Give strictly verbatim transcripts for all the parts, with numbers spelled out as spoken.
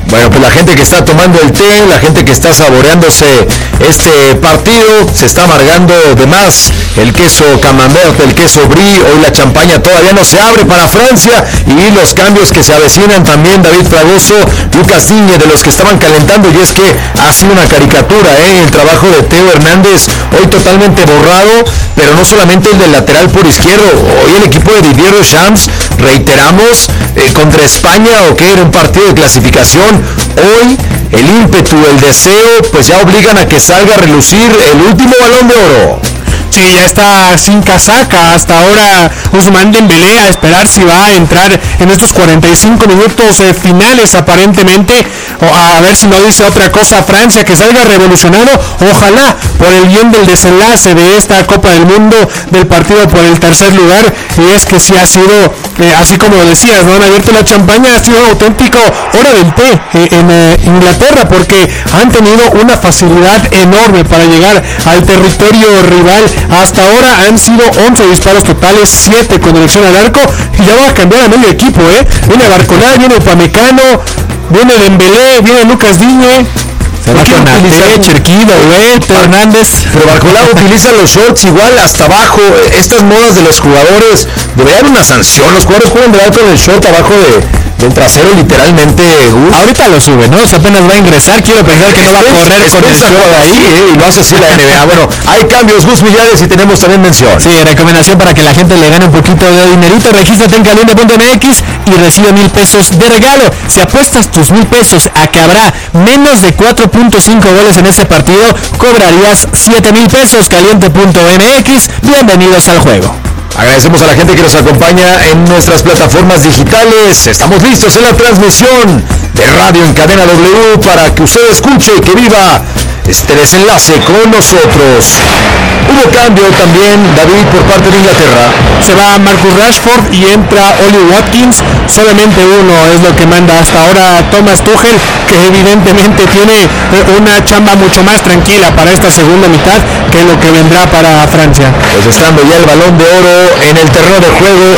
Bueno, pues la gente que está tomando el té, la gente que está saboreándose este partido, se está amargando de más. El queso camembert, el queso brie, hoy la champaña todavía no se abre para Francia y los cambios que se avecinan también. David Fragoso, Lucas Digne, de los que estaban calentando, y es que ha sido una caricatura, ¿eh? El trabajo de Theo Hernández, hoy totalmente borrado, pero no solamente el del lateral por izquierdo, hoy el equipo de Didier Deschamps, reiteramos, eh, contra España, o que era un partido de clasificación, hoy el ímpetu, el deseo, pues ya obligan a que salga a relucir el último Balón de Oro. Sí, ya está sin casaca hasta ahora Ousmane Dembélé, a esperar si va a entrar en estos cuarenta y cinco minutos eh, finales aparentemente, o a ver si no dice otra cosa Francia, que salga revolucionado, ojalá, por el bien del desenlace de esta Copa del Mundo, del partido por el tercer lugar. Y es que sí ha sido, eh, así como decías, ¿no? Han abierto la champaña, ha sido un auténtico hora del té eh, en eh, Inglaterra, porque han tenido una facilidad enorme para llegar al territorio rival. Hasta ahora han sido once disparos totales, siete con dirección al arco, y ya va a cambiar a medio equipo, ¿eh? Viene Barcola, viene Upamecano, viene Dembélé, viene Lucas Digne. Se va con Ate, Cherquí, Doué, Hernández. Pero Barcola utiliza los shorts igual hasta abajo. Estas modas de los jugadores, debería haber una sanción. Los jugadores pueden ver con el short abajo de, del trasero, literalmente. Gus. Ahorita lo sube, ¿no? O sea, apenas va a ingresar. Quiero pensar que no va a correr con el short ahí, ¿eh? Y lo hace así la N B A. Bueno, hay cambios, Gus Millares, y tenemos también mención. Sí, recomendación para que la gente le gane un poquito de dinerito. Regístrate en caliente punto m x y recibe mil pesos de regalo. Si apuestas tus mil pesos a que habrá menos de cuatro punto cinco goles en este partido, cobrarías siete mil pesos. Caliente punto m x, bienvenidos al juego. Agradecemos a la gente que nos acompaña en nuestras plataformas digitales. Estamos listos en la transmisión de Radio en Cadena W para que usted escuche y que viva este desenlace con nosotros. Hubo cambio también, David, por parte de Inglaterra. Se va Marcus Rashford y entra Oli Watkins. Solamente uno es lo que manda hasta ahora Thomas Tuchel, que evidentemente tiene una chamba mucho más tranquila para esta segunda mitad que lo que vendrá para Francia. Pues estando ya el Balón de Oro en el terreno de juego,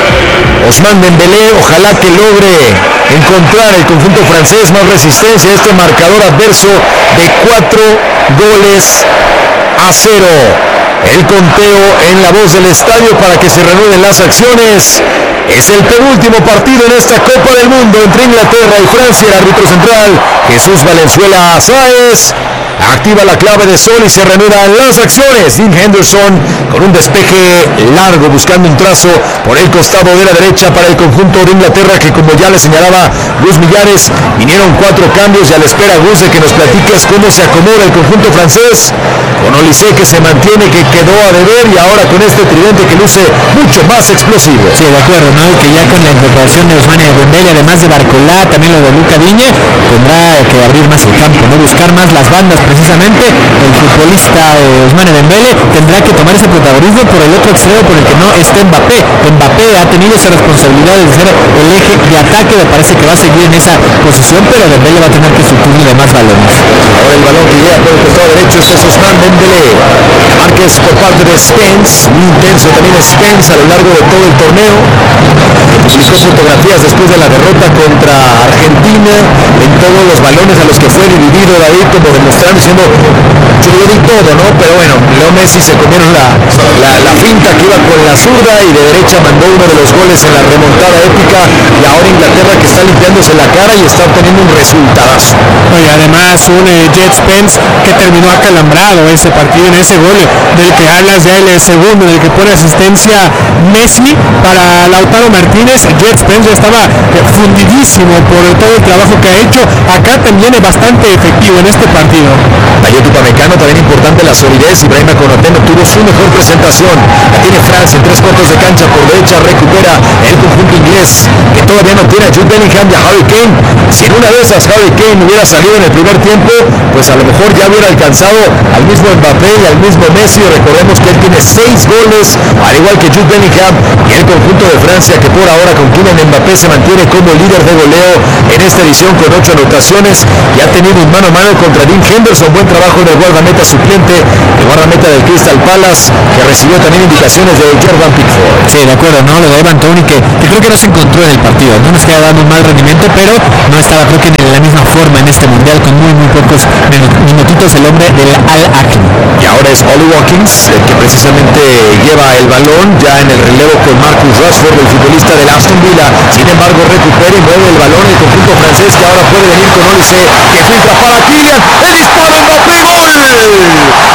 Ousmane Dembélé, ojalá que logre encontrar el conjunto francés más resistencia a este marcador adverso de cuatro goles a cero. El conteo en la voz del estadio para que se reanuden las acciones. Es el penúltimo partido en esta Copa del Mundo entre Inglaterra y Francia. El árbitro central, Jesús Valenzuela Sáez, activa la clave de sol y se reanudan las acciones. Dean Henderson con un despeje largo buscando un trazo por el costado de la derecha para el conjunto de Inglaterra, que, como ya le señalaba Gus Millares, vinieron cuatro cambios y a la espera, Gus, de que nos platiques cómo se acomoda el conjunto francés, con Olise que se mantiene, que quedó a deber, y ahora con este tridente que luce mucho más explosivo. Sí, de acuerdo, ¿no? Que ya con la incorporación de Ousmane Dembélé, además de Barcola, también lo de Lucas Digne, tendrá que abrir más el campo, no buscar más las bandas. Precisamente el futbolista eh, Ousmane Dembélé tendrá que tomar ese protagonismo por el otro extremo por el que no está Mbappé. Mbappé ha tenido esa responsabilidad de ser el eje de ataque, me parece que va a seguir en esa posición, pero Dembélé va a tener que suplirle más balones. Ahora el balón que llega por el costado derecho es Ousmane Dembélé. Márquez por parte de Spence, muy intenso también Spence a lo largo de todo el torneo. Publicó fotografías después de la derrota contra Argentina en todos los balones a los que fue dividido David, como demostrando, diciendo yo le di todo, ¿no? Pero bueno, Leo Messi se comieron la, la, la finta que iba con la zurda y de derecha mandó uno de los goles en la remontada épica, y ahora Inglaterra que está limpiándose la cara y está obteniendo un resultadazo. Y además un eh, Jet Spence que terminó acalambrado ese partido, en ese gol del que hablas ya, el segundo, del que pone asistencia Messi para Lautaro Martínez. Jet Spence ya estaba eh, fundidísimo por todo el trabajo que ha hecho. Acá también es bastante efectivo en este partido. Ayot Upamecano, también importante la solidez. Ibrahima Konaté no tuvo su mejor presentación. La tiene Francia en tres cuartos de cancha por derecha, recupera el conjunto inglés, que todavía no tiene a Jude Bellingham y a Harry Kane. Si en una de esas Harry Kane hubiera salido en el primer tiempo, pues a lo mejor ya hubiera alcanzado al mismo Mbappé y al mismo Messi. Recordemos que él tiene seis goles, al igual que Jude Bellingham, y el conjunto de Francia, que por ahora con Kylian Mbappé se mantiene como líder de goleo en esta edición con ocho anotaciones y ha tenido un mano a mano contra Dean Henderson. Buen trabajo del guardameta suplente, el guardameta del Crystal Palace, que recibió también indicaciones de Jordan Pickford. Sí, de acuerdo, ¿no? Lo de Evan Toney, que, que creo que no se encontró en el partido, no nos queda dando un mal rendimiento, pero no estaba creo que en la misma forma en este mundial, con muy muy pocos minutitos el hombre del Al-Ahly. Y ahora es Ollie Watkins el que precisamente lleva el balón ya en el relevo con Marcus Rashford, el futbolista del Aston Villa. Sin embargo, recupera y mueve el balón el conjunto francés, que ahora puede venir con Olise, que filtra para Kylian, el disparo, Mbappé, gol.